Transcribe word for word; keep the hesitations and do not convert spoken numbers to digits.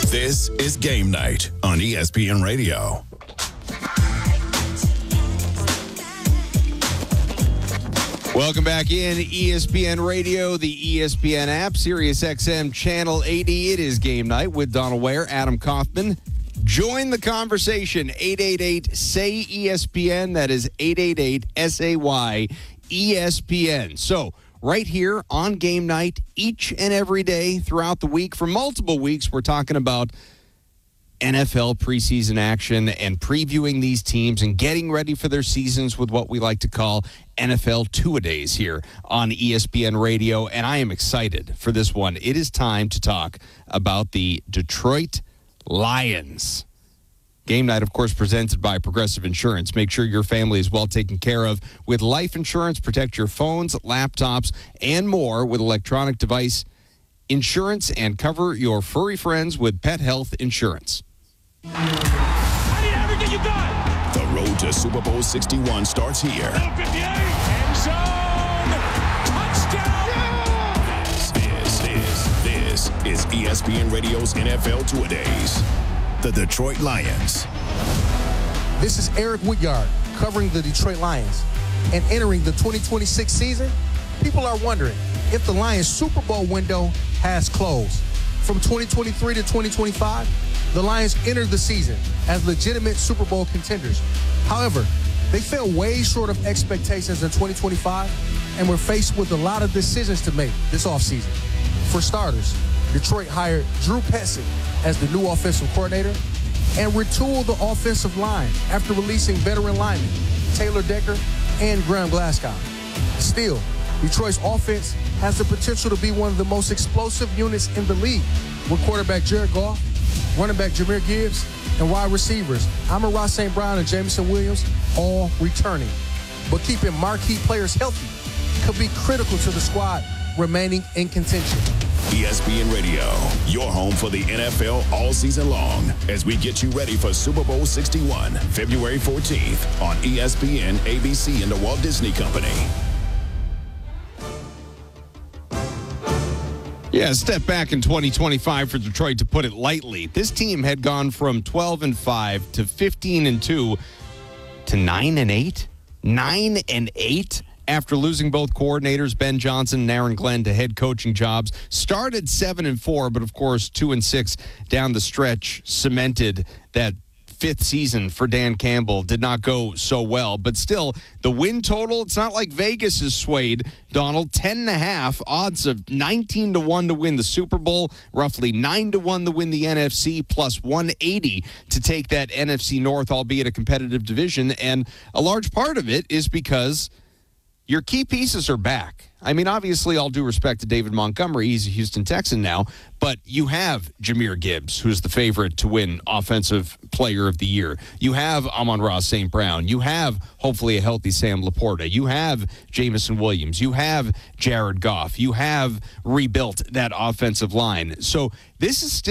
This is Game Night on E S P N Radio. Welcome back in E S P N Radio, the E S P N app, Sirius X M Channel eighty. It is Game Night with Donald Ware, Adam Kaufman. Join the conversation, eight eight eight, S A Y, E S P N. That is eight eight eight, S A Y, E S P N. So, right here on Game Night, each and every day throughout the week, for multiple weeks, we're talking about N F L preseason action and previewing these teams and getting ready for their seasons with what we like to call N F L two-a-days here on E S P N Radio. And I am excited for this one. It is time to talk about the Detroit Lions. Game Night, of course, presented by Progressive Insurance. Make sure your family is well taken care of with life insurance. Protect your phones, laptops, and more with electronic device insurance, and cover your furry friends with pet health insurance. I need everything you got. The road to Super Bowl sixty-one starts here. End zone. Touchdown. This, this, this is E S P N Radio's N F L Two-A-Days. The Detroit Lions. This is Eric Woodyard covering the Detroit Lions. And entering the twenty twenty-six season, people are wondering if the Lions Super Bowl window has closed. From twenty twenty-three to twenty twenty-five, the Lions entered the season as legitimate Super Bowl contenders. However, they fell way short of expectations in twenty twenty-five and were faced with a lot of decisions to make this offseason. For starters, Detroit hired Drew Petzing as the new offensive coordinator and retooled the offensive line after releasing veteran linemen Taylor Decker and Graham Glasgow. Still, Detroit's offense has the potential to be one of the most explosive units in the league, with quarterback Jared Goff, running back Jahmyr Gibbs, and wide receivers Amon-Ra Saint Brown and Jameson Williams all returning. But keeping marquee players healthy could be critical to the squad remaining in contention. E S P N Radio, your home for the N F L all season long, as we get you ready for Super Bowl sixty-one, February fourteenth on E S P N, A B C, and the Walt Disney Company. Yeah, step back in twenty twenty-five for Detroit, to put it lightly. This team had gone from twelve and five to fifteen and two to nine and eight. nine and eight after losing both coordinators, Ben Johnson and Aaron Glenn, to head coaching jobs. Started seven and four, but of course two and six down the stretch cemented that fifth season for Dan Campbell. Did not go so well, but still, the win total, it's not like Vegas is swayed, Donald. ten and a half, odds of nineteen to one to win the Super Bowl, roughly nine to one to win the N F C, plus one eighty to take that N F C North, albeit a competitive division. And a large part of it is because your key pieces are back. I mean, obviously, all due respect to David Montgomery, he's a Houston Texan now, but you have Jahmyr Gibbs, who's the favorite to win Offensive Player of the Year. You have Amon-Ra Saint Brown. You have, hopefully, a healthy Sam Laporta. You have Jameson Williams. You have Jared Goff. You have rebuilt that offensive line. So this is still